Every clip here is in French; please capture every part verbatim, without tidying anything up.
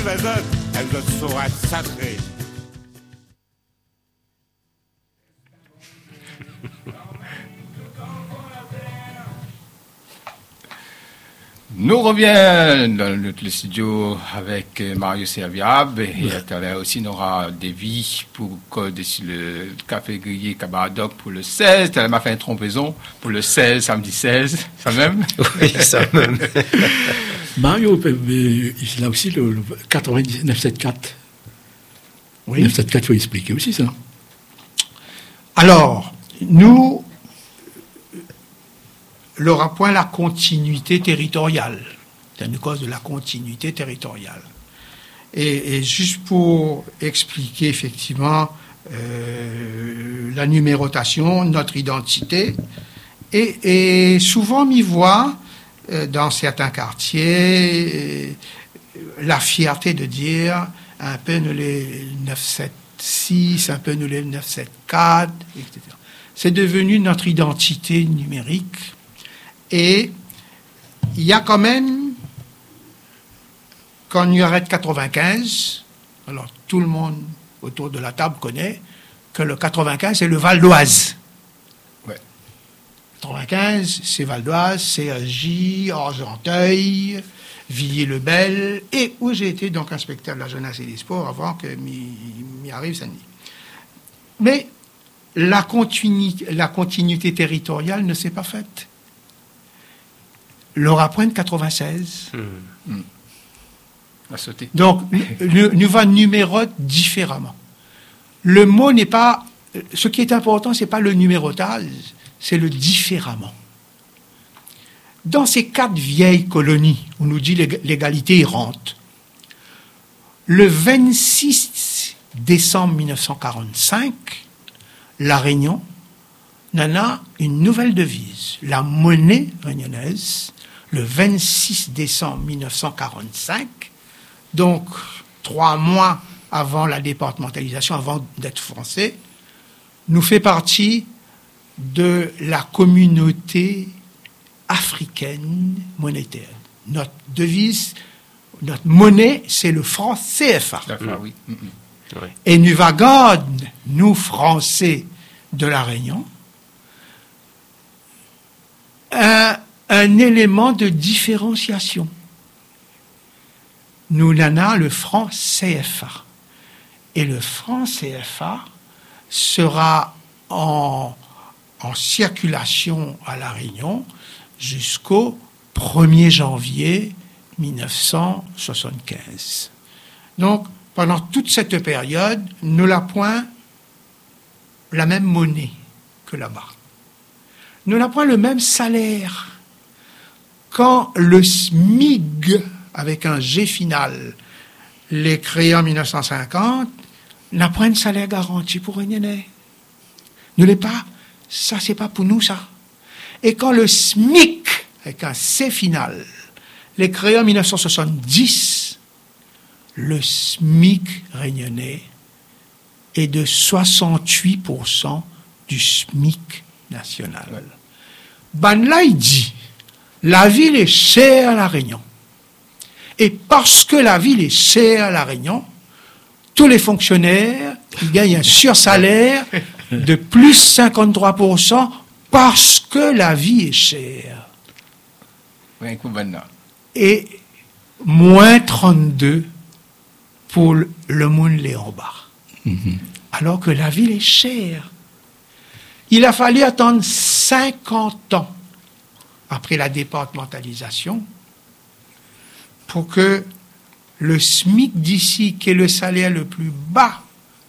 les autres, elles autres sont sacrées. Nous revions dans le, le studio avec Mario Serviab et tout à l'heure aussi on aura des vies pour le café grillé Cabadoc pour le seize. Tu m'a fait une trompaison pour le seize, samedi seize, ça même? Oui, ça même. Mario, il a aussi le, le quatre-vingt-dix neuf cent soixante-quatorze. Oui. neuf cent soixante-quatorze, il faut expliquer aussi ça. Alors, nous, il n'aura point la continuité territoriale. C'est une cause de la continuité territoriale. Et, et juste pour expliquer effectivement euh, la numérotation, notre identité, et, et souvent m'y voit euh, dans certains quartiers euh, la fierté de dire un peu nous les neuf cent soixante-six, un peu nous les neuf cent soixante-quatre, et cetera. C'est devenu notre identité numérique. Et il y a quand même, quand on y arrête quatre-vingt-quinze, alors tout le monde autour de la table connaît que le quatre-vingt-quinze, c'est le Val d'Oise. Ouais. quatre-vingt-quinze, c'est Val d'Oise, C S J, Argenteuil, Villiers-le-Bel, et où j'ai été donc inspecteur de la jeunesse et des sports avant que m'y arrive samedi. Mais la continuité, la continuité territoriale ne s'est pas faite. Laura Pointe, quatre-vingt-seize. Mmh. Mmh. A sauté. Donc, nous, nous va numéroter différemment. Le mot n'est pas... Ce qui est important, ce n'est pas le numérotage, c'est le différemment. Dans ces quatre vieilles colonies, où nous dit l'égalité errante, le vingt-six décembre mille neuf cent quarante-cinq, La Réunion en a une nouvelle devise, la monnaie réunionnaise, le vingt-six décembre mille neuf cent quarante-cinq, donc trois mois avant la départementalisation, avant d'être français, nous fait partie de la communauté africaine monétaire. Notre devise, notre monnaie, c'est le franc C F A. Mmh. Oui. Mmh. Oui. Et nous vagons, nous Français de la Réunion, un, un élément de différenciation. Nous en avons le franc C F A. Et le franc C F A sera en, en circulation à La Réunion jusqu'au premier janvier mille neuf cent soixante-quinze. Donc, pendant toute cette période, nous n'avons point la même monnaie que là-bas. Nous n'avons point le même salaire. Quand le S M I G, avec un G final, l'est créé en mille neuf cent cinquante, n'a point de salaire garanti pour un Réunionnais. Ne l'est pas. Ça, c'est pas pour nous, ça. Et quand le S M I C, avec un C final, l'est créé en mille neuf cent soixante-dix, le S M I C réunionnais est de soixante-huit pour cent du S M I C national. Ouais. Ben là, il dit, la ville est chère à La Réunion. Et parce que la ville est chère à La Réunion, tous les fonctionnaires, ils gagnent un sursalaire de plus cinquante-trois pour cent parce que la vie est chère. Et moins trente-deux pour le monde Léon Bar. Mm-hmm. Alors que la ville est chère. Il a fallu attendre cinquante ans après la départementalisation pour que le S M I C d'ici, qui est le salaire le plus bas,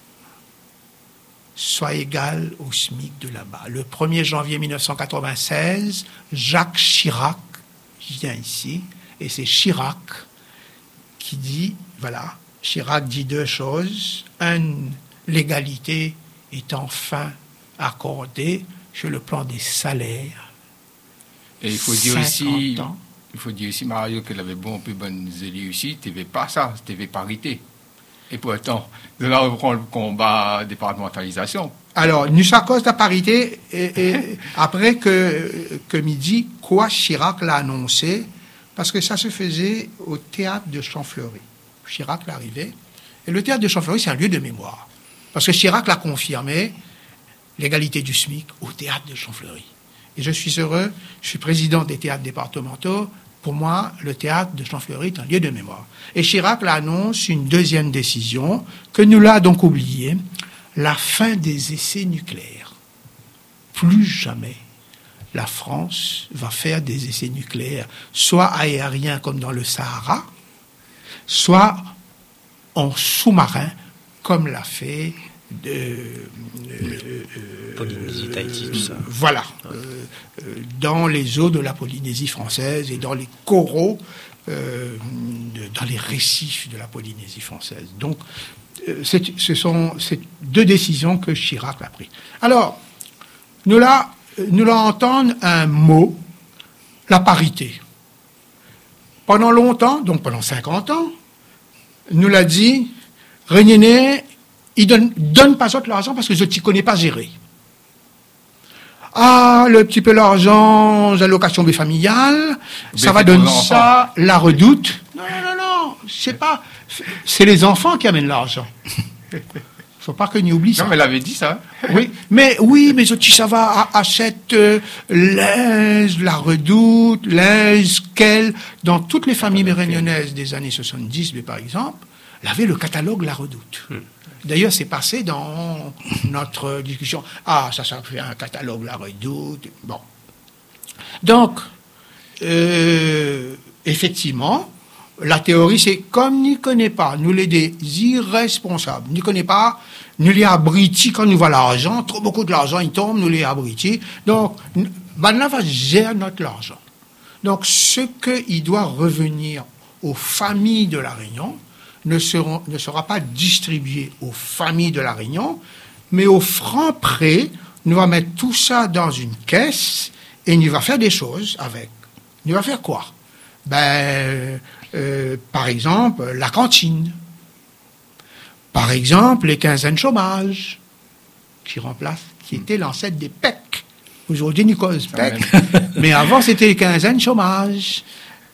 soit égal au S M I C de là-bas. Le premier janvier mille neuf cent quatre-vingt-seize, Jacques Chirac vient ici, et c'est Chirac qui dit, voilà, Chirac dit deux choses. Un, l'égalité est enfin accordée sur le plan des salaires. Et il faut dire aussi, ans. il faut dire aussi, Mario, qu'elle avait bon, un peu bonnes élus aussi, tu n'avais pas ça, tu avais parité. Et pourtant, de là, on reprend le combat départementalisation. Alors, nous, à cause de la parité, et, et après que, que midi, quoi, Chirac l'a annoncé, parce que ça se faisait au théâtre de Champfleury. Chirac l'arrivée. Et le théâtre de Champfleury, c'est un lieu de mémoire. Parce que Chirac l'a confirmé, l'égalité du SMIC au théâtre de Champfleury. Et je suis heureux, je suis président des théâtres départementaux. Pour moi, le théâtre de Champfleury est un lieu de mémoire. Et Chirac l'annonce une deuxième décision, que nous l'a donc oubliée, la fin des essais nucléaires. Plus jamais la France va faire des essais nucléaires, soit aériens comme dans le Sahara, soit en sous-marin, comme l'a fait de, euh, Polynésie, Tahiti, tout ça. Voilà, euh, euh, dans les eaux de la Polynésie française et dans les coraux, euh, de, dans les récifs de la Polynésie française. Donc, euh, c'est, ce sont ces deux décisions que Chirac a prises. Alors, nous là, nous là entendre un mot, la parité. Pendant longtemps, donc pendant cinquante ans, nous l'a dit, René, il donne, donne pas autre l'argent parce que je ne t'y connais pas gérer. Ah, le petit peu l'argent, l'allocation des familiales, ça va donner ça, la redoute. Non, non, non, non, c'est pas, c'est les enfants qui amènent l'argent. Faut pas que nous oublie ça. Non, mais elle avait dit ça. Oui, mais oui, mais aussi ça va achète euh, linge, la redoute, linge, qu'elle, dans toutes les familles mérénionnaises des années soixante-dix, mais par exemple, elle avait le catalogue La Redoute. Hmm. D'ailleurs, c'est passé dans notre discussion. Ah, ça, ça fait un catalogue La Redoute. Bon. Donc, euh, effectivement, la théorie, c'est comme n'y connaît pas, nous les des irresponsables, n'y connaît pas, nous les abritis quand nous voit l'argent, trop beaucoup de l'argent, il tombe, nous les abritis. Donc, Banla va gérer notre argent. Donc, ce qu'il doit revenir aux familles de la Réunion ne, seront, ne sera pas distribué aux familles de la Réunion, mais au franc prêt, nous va mettre tout ça dans une caisse et nous va faire des choses avec. Nous va faire quoi? Ben, euh, par exemple, la cantine. Par exemple, les quinzaines chômage, qui remplacent, qui étaient l'ancêtre des P E C. Aujourd'hui, nous cause P E C. Mais avant, c'était les quinzaines chômage.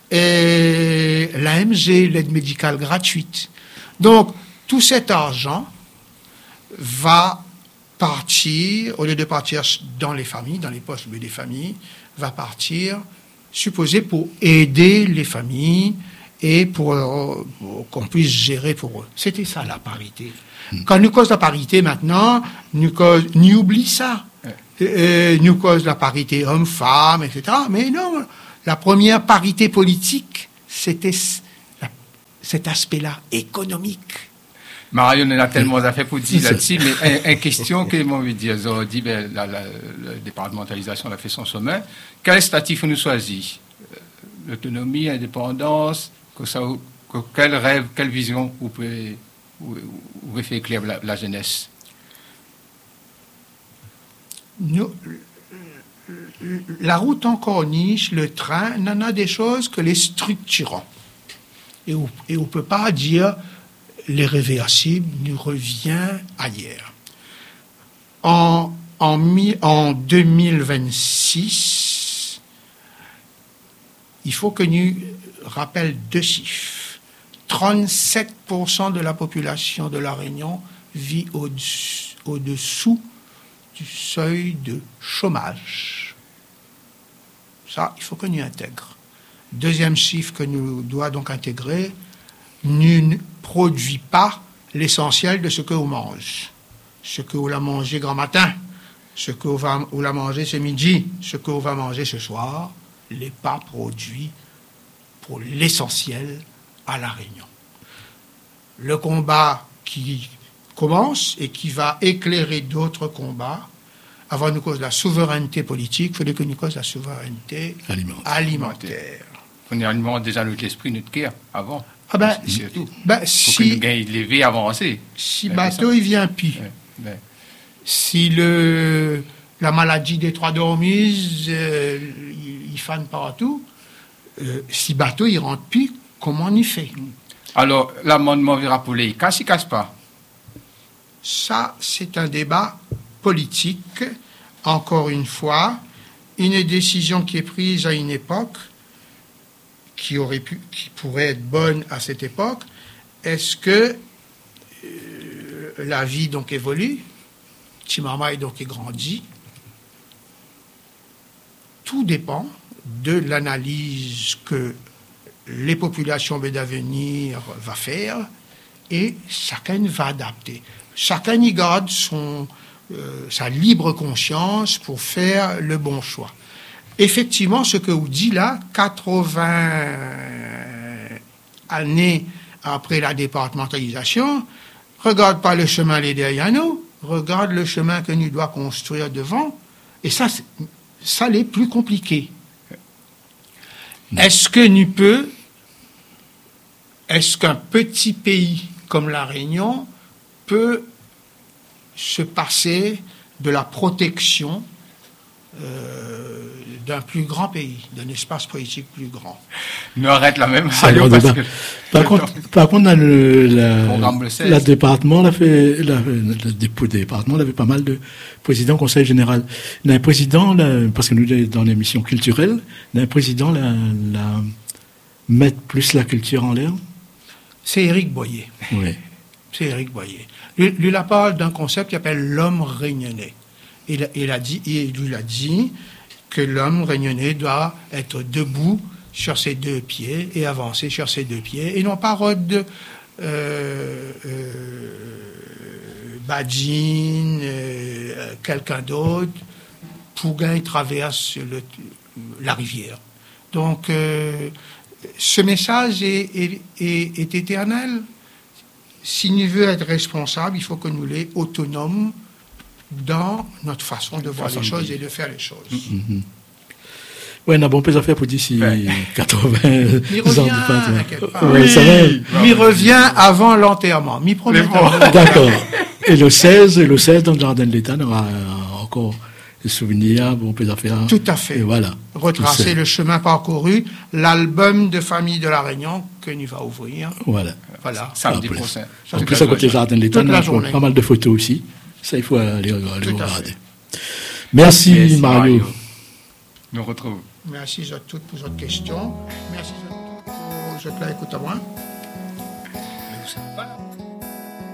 Et l'A M G, l'aide médicale gratuite. Donc, tout cet argent va partir, au lieu de partir dans les familles, dans les postes des familles, va partir, supposé pour aider les familles et pour, euh, pour qu'on puisse gérer pour eux. C'était ça, la parité. Mmh. Quand nous cause la parité, maintenant, nous, cause, nous oublie ça. Ouais. Euh, nous cause la parité homme-femme, et cetera. Mais non, la première parité politique, c'était la, cet aspect-là, économique. Mario, on a tellement d'affaires pour dire là-dessus, mais une question que moi je dire, on dit, ben, la, la, la départementalisation a fait son chemin. Quel statut faut nous choisir? L'autonomie, l'indépendance, que ça, que, quel rêve, quelle vision vous pouvez, vous, vous pouvez faire éclairer la, la jeunesse? Nous, la route en corniche, le train, il en a des choses que les structurants. Et on ne peut pas dire l'irréversible nous revient ailleurs. En, en, mi, en deux mille vingt-six, il faut que nous rappelions deux chiffres. trente-sept pour cent de la population de la Réunion vit au-dessous, au-dessous du seuil de chômage. Ça, il faut que nous intègrions. Deuxième chiffre que nous devons donc intégrer, nous ne produit pas l'essentiel de ce que vous mangez. Ce que vous la mangez grand matin, ce que vous, va, vous la mangez ce midi, ce que vous va manger ce soir, n'est pas produit pour l'essentiel à La Réunion. Le combat qui commence et qui va éclairer d'autres combats, avant nous cause la souveraineté politique, il fallait que nous cause la souveraineté alimentaire. alimentaire. On est alimenté déjà notre esprit, notre cœur, avant. Ah ben, c'est tout. Ben, Pour si, que nous gagnions l'éveil avancé. Si bateau, il vient pis. Ouais, ouais. Si le, la maladie des trois dormises, euh, il, il fane partout, euh, si bateau, il rentre pis, comment on y fait? Alors, l'amendement verra pour les casse, il casse pas. Ça, c'est un débat politique. Encore une fois, une décision qui est prise à une époque qui aurait pu, qui pourrait être bonne à cette époque, est-ce que euh, la vie donc évolue, Timama est donc grandi? Tout dépend de l'analyse que les populations d'avenir va faire et chacun va adapter. Chacun y garde son, euh, sa libre conscience pour faire le bon choix. Effectivement, ce que vous dites là, quatre-vingts années après la départementalisation, regarde pas le chemin les derrière nous, regarde le chemin que nous devons construire devant, et ça, ça l'est plus compliqué. Est-ce que nous peut, est-ce qu'un petit pays comme la Réunion peut se passer de la protection euh, d'un plus grand pays, d'un espace politique plus grand? Nous arrête la même. Ça, Mario, parce que par, contre, par contre, dans le, la, Programme le seize. la département, la fait, la, le dépôt de département, il avait pas mal de présidents conseil général. Il y a un président, là, parce que nous, dans l'émission culturelle, il y a un président, là, là, mettre plus la culture en l'air. C'est Éric Boyer. Oui. C'est Éric Boyer. Lui, lui, il parle d'un concept qui s'appelle l'homme réunionnais. Il, il, a dit, il lui a dit que l'homme réunionnais doit être debout sur ses deux pieds et avancer sur ses deux pieds, et non pas Rod euh, euh, Badjine, euh, quelqu'un d'autre, pour qu'il traverse le, la rivière. Donc, euh, ce message est, est, est, est éternel. Si nous voulons être responsables, il faut que nous soyons autonomes dans notre façon de voir les choses et de faire les choses. Mm-hmm. Oui, on a bon peu à faire pour d'ici ouais. quatre-vingts ans de pas. Oui, ça va. M'y revient avant l'enterrement. M'y promet. D'accord. Et le seize, et le seize dans le jardin de l'État, on aura encore des souvenirs, bon peu à faire. Tout à fait. Et voilà. Retracer le chemin parcouru, l'album de famille de la Réunion que nous va ouvrir. Voilà. Voilà. Samedi prochain. En plus, à côté du jardin de l'État, on a pas mal de photos aussi. Ça, il faut aller regarder. Merci, Merci, Mario. Mario. Nous retrouvons. Merci à toutes pour votre question. Merci à tous pour votre écoute à moi. Voilà.